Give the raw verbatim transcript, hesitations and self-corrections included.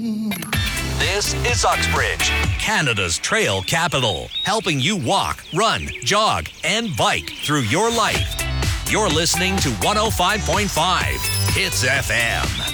This is Uxbridge, Canada's trail capital, helping you walk, run, jog, and bike through your life. You're listening to one oh five point five Hits F M.